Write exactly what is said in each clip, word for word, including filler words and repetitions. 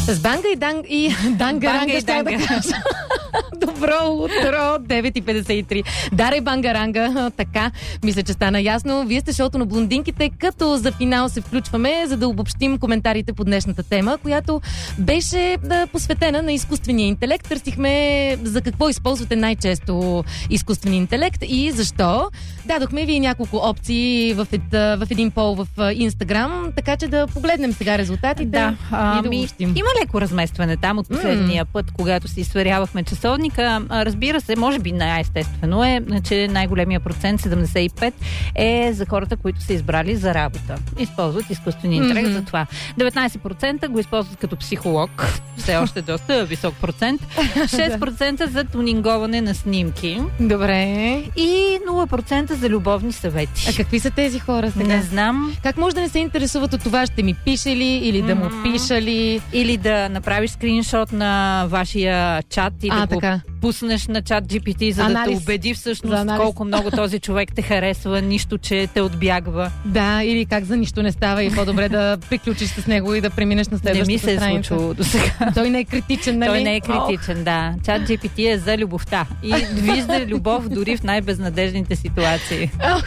С Банга и Данг и Дангаранга ще да кажа. Добро утро, девет и петдесет и три. Дарай Бангаранга, така, мисля, че стана ясно. Вие сте шоуто на блондинките, като за финал се включваме, за да обобщим коментарите по днешната тема, която беше да, посветена на изкуствения интелект. Търсихме за какво използвате най-често изкуствения интелект и защо. Дадохме ви няколко опции в, ед, в един пол в Инстаграм, така че да погледнем сега резултатите да, а, и да обобщим. Има леко разместване там от последния mm. път, когато си сверявахме часовника. Разбира се, може би най-естествено е, че най-големия процент, седемдесет и пет, е за хората, които са избрали за работа. Използват изкуствения интелект mm-hmm. за това. деветнайсет процента го използват като психолог. Все още доста висок процент. шест процента за тунинговане на снимки. Добре. И нула процента за любовни съвети. А какви са тези хора сега? Не знам. Как може да не се интересуват от това? Ще ми пише ли? Или да му пиша ли? Или да направиш скриншот на вашия чат и а, да така. го пуснеш на чат джи пи ти, за анализ. да те убеди всъщност колко много този човек те харесва, нищо, че те отбягва. Да, или как за нищо не става и по-добре да приключиш с него и да преминеш на следващата страница. Не ми се е случило до сега. Той не е критичен, нали? Той не е критичен, oh. да. Чат джи пи ти е за любовта и вижда любов дори в най-безнадежните ситуации. Oh.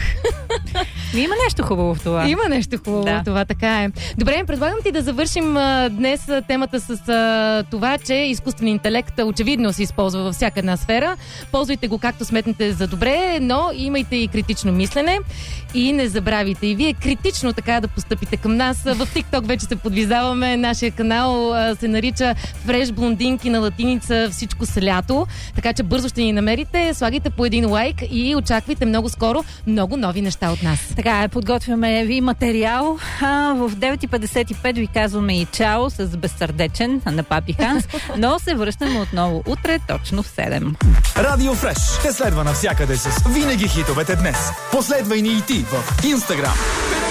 Има нещо хубаво в това. Има нещо хубаво да. в това, така е. Добре, предлагам ти да завършим а, днес а, темата с а, това, че изкуственият интелект очевидно се използва във всяка една сфера. Ползвайте го както сметнете за добре, но имайте и критично мислене и не забравяйте и вие критично така да постъпите към нас. В TikTok вече се подвизаваме. Нашия канал а, се нарича Фреш блондинки на латиница всичко с лято. Така че бързо ще ни намерите. Слагайте по един лайк и очаквайте много скоро много нови неща от нас. Така е, подготвяме ви материал. А, в девет и петдесет и пет ви казваме и чао с безсърдечен на Папи Ханс, но се връщаме отново утре точно в седем. Радио Фреш те следва навсякъде с винаги хитовете днес. Последвай ни и ти в Инстаграм.